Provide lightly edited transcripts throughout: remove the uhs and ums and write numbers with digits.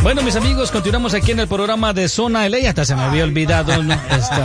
Bueno, mis amigos, continuamos aquí en el programa de Zona LA. Hasta se me había olvidado, ¿no?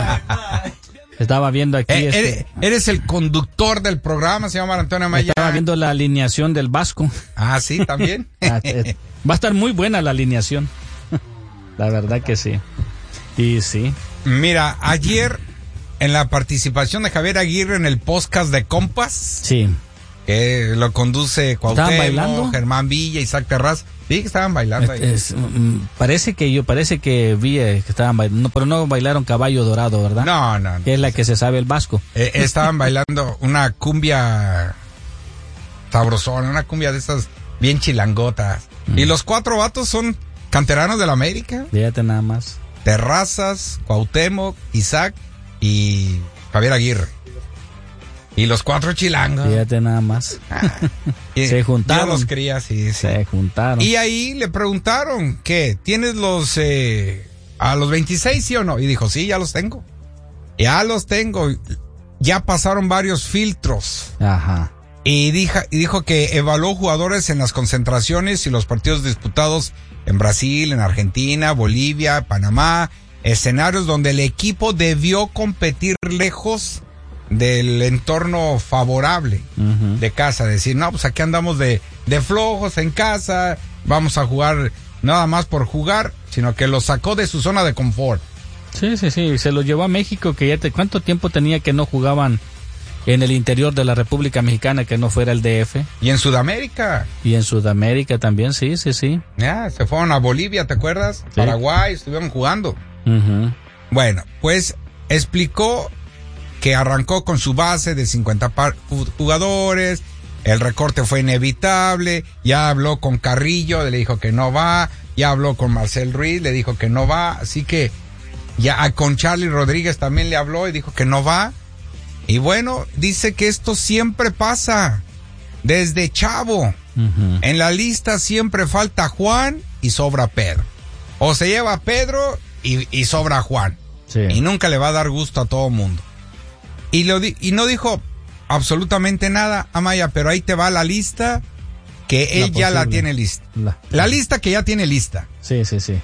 Estaba viendo aquí. Eres el conductor del programa, señor Antonio Maya. Estaba viendo la alineación del Vasco. Ah, sí, también. Va a estar muy buena la alineación. La verdad que sí. Y sí. Mira, ayer en la participación de Javier Aguirre en el podcast de Compas. Sí. Que lo conduce Cuauhtémoc, Germán Villa, Isaac Terraz. Sí, que estaban bailando ahí. Parece que vi que estaban bailando, pero no bailaron Caballo Dorado, ¿verdad? No. Que es la que se sabe el Vasco. Estaban bailando una cumbia sabrosona, una cumbia de esas bien chilangotas. Y los 4 vatos son canteranos de la América. Fíjate nada más. Terrazas, Cuauhtémoc, Isaac y Javier Aguirre. Y los 4 chilangos. Fíjate nada más. Se juntaron. Yo los quería, sí. Se juntaron. Y ahí le preguntaron, ¿qué? ¿Tienes a los 26, sí o no? Y dijo, sí, ya los tengo. Ya los tengo. Ya pasaron varios filtros. Ajá. Y dijo que evaluó jugadores en las concentraciones y los partidos disputados en Brasil, en Argentina, Bolivia, Panamá. Escenarios donde el equipo debió competir lejos del entorno favorable de casa, decir, no, pues aquí andamos de flojos en casa, vamos a jugar nada más por jugar, sino que lo sacó de su zona de confort. Sí, se lo llevó a México, que ¿cuánto tiempo tenía que no jugaban en el interior de la República Mexicana, que no fuera el DF? Y en Sudamérica. Y en Sudamérica también, sí. Ya, se fueron a Bolivia, ¿te acuerdas? Sí. Paraguay, estuvieron jugando. Bueno, pues explicó que arrancó con su base de 50 jugadores, el recorte fue inevitable, ya habló con Carrillo, le dijo que no va, ya habló con Marcel Ruiz, le dijo que no va, así que ya con Charlie Rodríguez también le habló y dijo que no va. Y bueno, dice que esto siempre pasa, desde chavo. En la lista siempre falta Juan y sobra Pedro. O se lleva a Pedro y sobra Juan. Sí. Y nunca le va a dar gusto a todo mundo. Y no dijo absolutamente nada, Amaya, pero ahí te va la lista que él ya la tiene lista. La lista que ya tiene lista. Sí.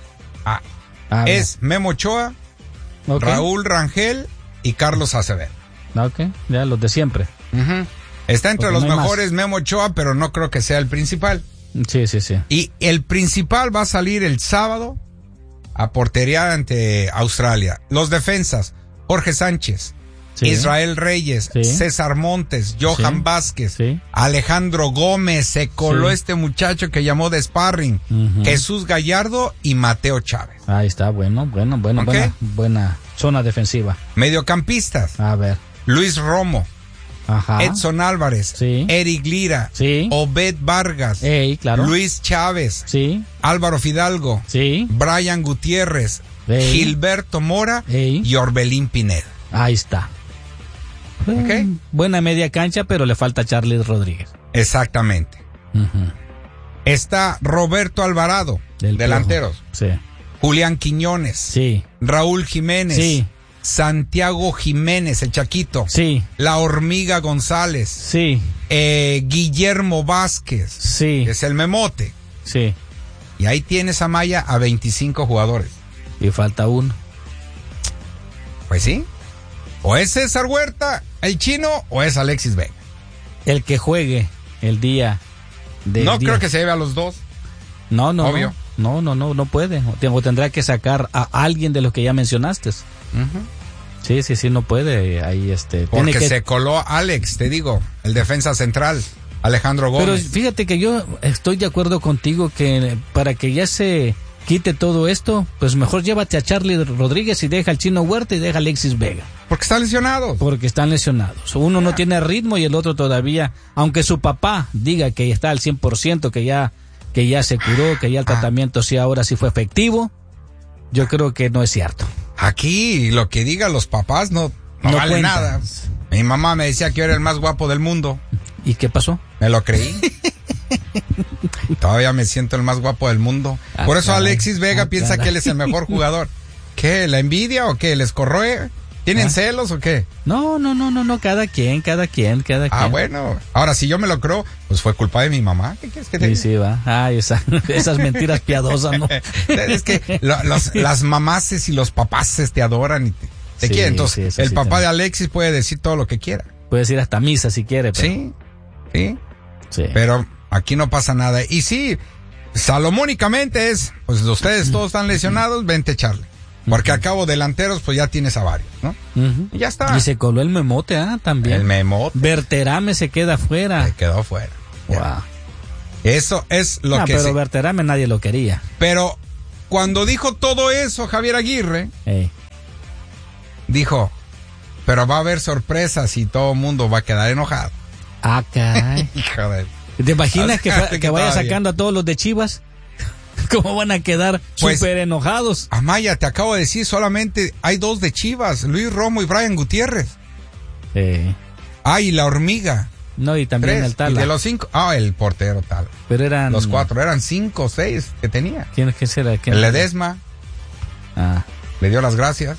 Es Memo Ochoa, Raúl Rangel y Carlos Acevedo. Ok, ya los de siempre. Está entre los mejores más. Memo Ochoa, pero no creo que sea el principal. Sí. Y el principal va a salir el sábado a portería ante Australia. Los defensas, Jorge Sánchez, Israel Reyes, César Montes, Johan Vázquez, Alejandro Gómez, se coló este muchacho que llamó de sparring, Jesús Gallardo y Mateo Chávez. Ahí está, bueno, ¿Okay? buena zona defensiva. Mediocampistas. A ver. Luis Romo, Edson Álvarez, Eric Lira, Obed Vargas, claro. Luis Chávez, Álvaro Fidalgo, Brian Gutiérrez, Gilberto Mora y Orbelín Pineda. Ahí está. Okay. Buena media cancha, pero le falta Charlie Rodríguez. Exactamente. Está Roberto Alvarado, delanteros. Julián Quiñones. Raúl Jiménez. Santiago Jiménez, el Chaquito. La Hormiga González. Guillermo Vázquez. Que es el Memote. Y ahí tienes a Maya a 25 jugadores. Y falta uno. Pues sí. O es César Huerta, el chino, o es Alexis Vega. El que juegue el día No creo que se lleve a los dos. No. Obvio. No puede. O tendrá que sacar a alguien de los que ya mencionaste. Sí, no puede. Ahí Porque se coló Alex, te digo, el defensa central, Alejandro Gómez. Pero fíjate que yo estoy de acuerdo contigo que para que ya se quite todo esto, pues mejor llévate a Charlie Rodríguez y deja al chino Huerta y deja a Alexis Vega. Porque están lesionados. Uno no tiene ritmo y el otro todavía, aunque su papá diga que está al 100%, que ya se curó, que ya el tratamiento ahora sí fue efectivo, yo creo que no es cierto. Aquí lo que digan los papás no vale nada. Mi mamá me decía que yo era el más guapo del mundo. ¿Y qué pasó? Me lo creí. Todavía me siento el más guapo del mundo. Por eso Alexis Vega piensa que él es el mejor jugador. ¿Qué? ¿La envidia o qué? ¿Les corroe? ¿Tienen celos o qué? No, cada quien. Ah, bueno. Ahora, si yo me lo creo, pues fue culpa de mi mamá. ¿Qué quieres que te diga? Sí, va. Ay, esas mentiras piadosas, ¿no? Es que las mamases y los papaces te adoran y te quieren. Entonces, sí, el papá también de Alexis puede decir todo lo que quiera. Puedes ir hasta misa si quiere. Pero... Sí. Pero aquí no pasa nada. Y sí, salomónicamente pues ustedes todos están lesionados, vente a echarle. Porque a cabo delanteros, pues ya tienes a varios, ¿no? Y ya está. Y se coló el Memote, también. El Memote. Berterame se queda fuera. Se quedó fuera. Wow. Eso es lo que pero Berterame nadie lo quería. Pero cuando dijo todo eso Javier Aguirre, dijo, pero va a haber sorpresas y todo el mundo va a quedar enojado. Caray. Joder. ¿Te imaginas que vaya sacando a todos los de Chivas? ¿Cómo van a quedar súper enojados? Amaya, te acabo de decir, solamente hay 2 de Chivas, Luis Romo y Brian Gutiérrez. Y la Hormiga. No, y también 3, el Tala. Y de los 5, el portero Tala. Pero eran... Los 4, eran 5 o 6 que tenía. ¿Quién será? El Ledesma. Le dio las gracias.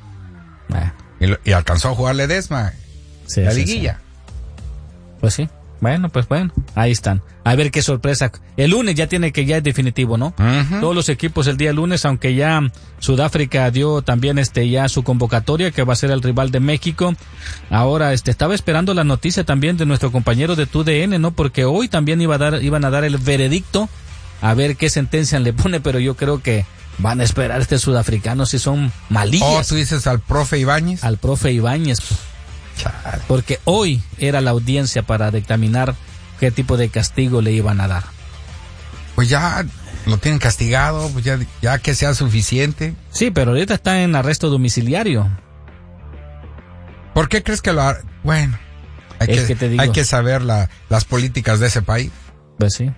Y alcanzó a jugar Ledesma. La liguilla. Pues sí. Bueno, ahí están. A ver qué sorpresa. El lunes ya es definitivo, ¿no? Todos los equipos el día lunes, aunque ya Sudáfrica dio también ya su convocatoria, que va a ser el rival de México. Ahora, estaba esperando la noticia también de nuestro compañero de TUDN, ¿no? Porque hoy también iban a dar el veredicto, a ver qué sentencia le pone, pero yo creo que van a esperar a este sudafricano si son malillas. ¿Tú dices al profe Ibáñez? Al profe Ibáñez. Porque hoy era la audiencia para dictaminar qué tipo de castigo le iban a dar. Pues ya lo tienen castigado, pues ya que sea suficiente. Sí, pero ahorita está en arresto domiciliario. ¿Por qué crees que lo Bueno, hay que saber las políticas de ese país. Pues sí.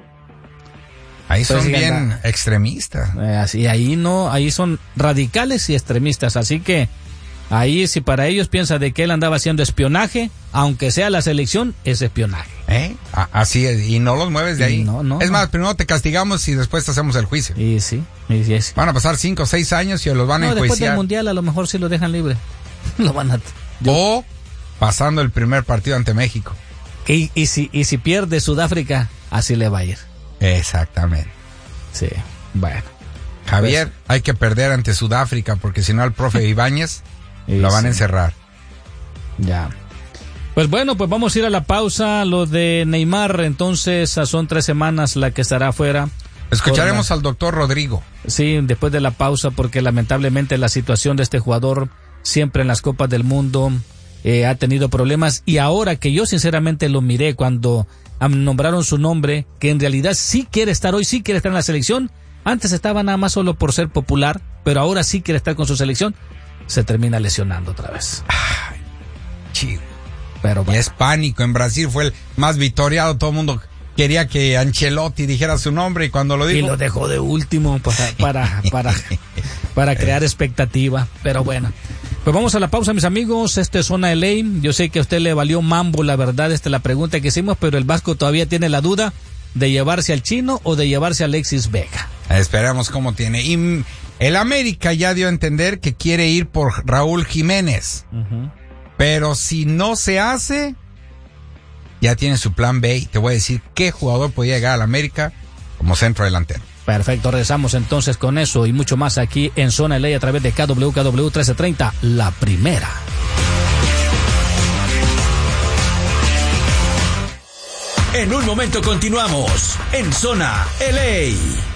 Ahí son bien extremistas. Ahí son radicales y extremistas, así que ahí, si para ellos piensa de que él andaba haciendo espionaje, aunque sea la selección, es espionaje. Así es, y no los mueves de ahí. Es más, primero te castigamos y después te hacemos el juicio. Y sí. Van a pasar 5 o 6 años y los van a enjuiciar. Después del mundial a lo mejor sí lo dejan libre. Lo van a... O pasando el primer partido ante México. Y si pierde Sudáfrica, así le va a ir. Exactamente. Sí, bueno. Javier, hay que perder ante Sudáfrica porque si no al profe Ibáñez lo van a encerrar. Ya. Pues bueno, pues vamos a ir a la pausa. Lo de Neymar, entonces son 3 semanas la que estará afuera. Escucharemos al doctor Rodrigo. Sí, después de la pausa, porque lamentablemente la situación de este jugador siempre en las Copas del Mundo ha tenido problemas. Y ahora que yo sinceramente lo miré cuando nombraron su nombre, que en realidad sí quiere estar hoy, sí quiere estar en la selección. Antes estaba nada más solo por ser popular, pero ahora sí quiere estar con su selección. Se termina lesionando otra vez. Ay, chido. Pero bueno. Y es pánico. En Brasil fue el más victoriado. Todo el mundo quería que Ancelotti dijera su nombre y cuando lo dijo... Y lo dejó de último para crear expectativa. Pero bueno. Pues vamos a la pausa, mis amigos. Este es Zona LA. Yo sé que a usted le valió mambo, la verdad, la pregunta que hicimos, pero el Vasco todavía tiene la duda de llevarse al Chino o de llevarse a Alexis Vega. Esperamos cómo tiene. Y el América ya dio a entender que quiere ir por Raúl Jiménez. Pero si no se hace, ya tiene su plan B. Y te voy a decir qué jugador podía llegar al América como centro delantero. Perfecto, regresamos entonces con eso y mucho más aquí en Zona LA a través de KWKW 1330, La Primera. En un momento continuamos en Zona LA.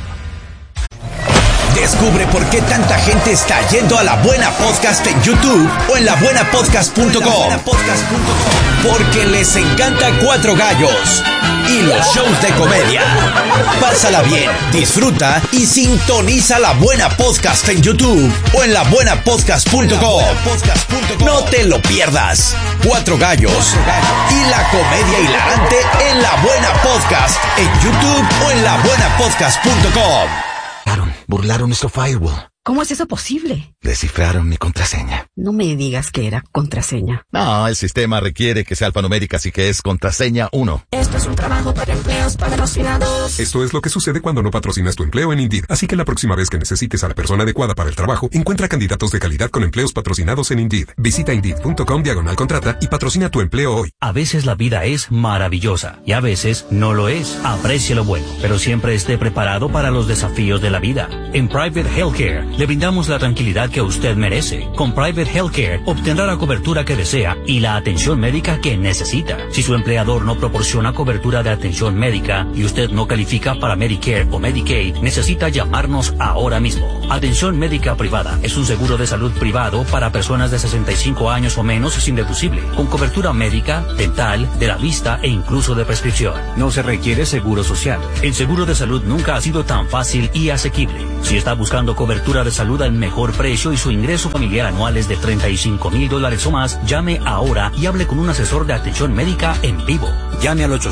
Descubre por qué tanta gente está yendo a La Buena Podcast en YouTube o en labuenapodcast.com. Porque les encanta Cuatro Gallos y los shows de comedia. Pásala bien, disfruta y sintoniza La Buena Podcast en YouTube o en labuenapodcast.com. No te lo pierdas. Cuatro Gallos y la comedia hilarante en La Buena Podcast en YouTube o en labuenapodcast.com. Burlaron nuestro firewall. ¿Cómo es eso posible? Descifraron mi contraseña. No me digas que era contraseña. No, el sistema requiere que sea alfanumérica, así que es contraseña 1. Esto es un trabajo para empleos patrocinados. Esto es lo que sucede cuando no patrocinas tu empleo en Indeed. Así que la próxima vez que necesites a la persona adecuada para el trabajo, encuentra candidatos de calidad con empleos patrocinados en Indeed. Visita Indeed.com/contrata y patrocina tu empleo hoy. A veces la vida es maravillosa y a veces no lo es. Aprecie lo bueno, pero siempre esté preparado para los desafíos de la vida. En Private Healthcare le brindamos la tranquilidad que usted merece. Con Private Healthcare obtendrá la cobertura que desea y la atención médica que necesita. Si su empleador no proporciona cobertura de atención médica y usted no califica para Medicare o Medicaid, necesita llamarnos ahora mismo. Atención médica privada es un seguro de salud privado para personas de 65 años o menos sin deducible, con cobertura médica, dental, de la vista e incluso de prescripción. No se requiere seguro social. El seguro de salud nunca ha sido tan fácil y asequible. Si está buscando cobertura de salud al mejor precio y su ingreso familiar anual es de $35,000 o más, llame ahora y hable con un asesor de atención médica en vivo. Llame al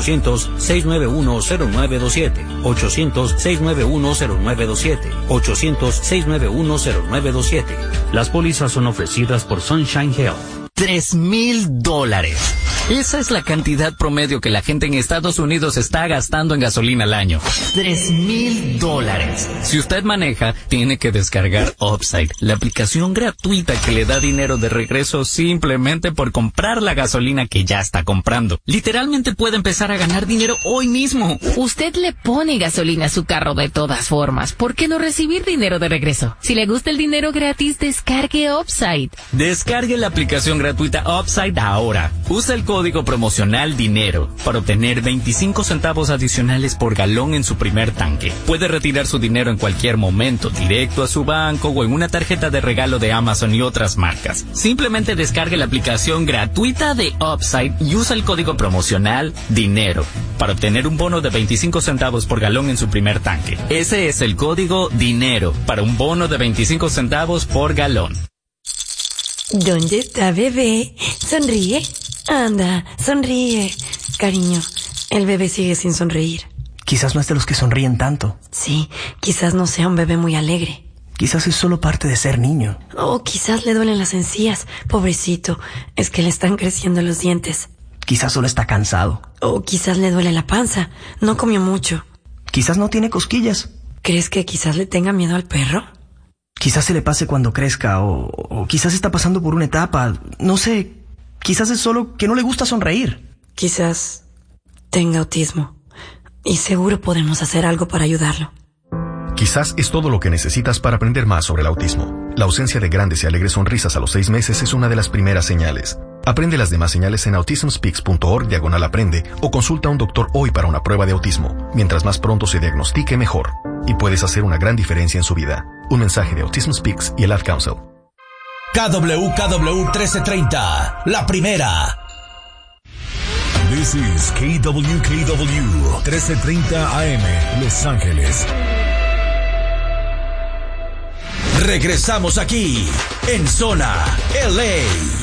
800-691-0927. 800-691-0927. 800-691-0927. Las pólizas son ofrecidas por Sunshine Health. $3,000. Esa es la cantidad promedio que la gente en Estados Unidos está gastando en gasolina al año. $3,000. Si usted maneja, tiene que descargar Upside, la aplicación gratuita que le da dinero de regreso simplemente por comprar la gasolina que ya está comprando. Literalmente puede empezar a ganar dinero hoy mismo. Usted le pone gasolina a su carro de todas formas. ¿Por qué no recibir dinero de regreso? Si le gusta el dinero gratis, descargue Upside. Descargue la aplicación gratuita Upside ahora. Usa el código promocional DINERO para obtener 25 centavos adicionales por galón en su primer tanque. Puede retirar su dinero en cualquier momento, directo a su banco o en una tarjeta de regalo de Amazon y otras marcas. Simplemente descargue la aplicación gratuita de Upside y usa el código promocional DINERO para obtener un bono de 25 centavos por galón en su primer tanque. Ese es el código DINERO para un bono de 25 centavos por galón. ¿Dónde está bebé? Sonríe. Anda, sonríe. Cariño, el bebé sigue sin sonreír. Quizás no es de los que sonríen tanto. Sí, quizás no sea un bebé muy alegre. Quizás es solo parte de ser niño. O quizás le duelen las encías. Pobrecito, es que le están creciendo los dientes. Quizás solo está cansado. O quizás le duele la panza. No comió mucho. Quizás no tiene cosquillas. ¿Crees que quizás le tenga miedo al perro? Quizás se le pase cuando crezca o quizás está pasando por una etapa. No sé, quizás es solo que no le gusta sonreír. Quizás tenga autismo y seguro podemos hacer algo para ayudarlo. Quizás es todo lo que necesitas para aprender más sobre el autismo. La ausencia de grandes y alegres sonrisas a los 6 meses es una de las primeras señales. Aprende las demás señales en autismspeaks.org/aprende o consulta a un doctor hoy para una prueba de autismo. Mientras más pronto se diagnostique, mejor. Y puedes hacer una gran diferencia en su vida. Un mensaje de Autism Speaks y el Ad Council. KWKW 1330, la primera. This is KWKW 1330 AM, Los Ángeles. Regresamos aquí, en Zona LA.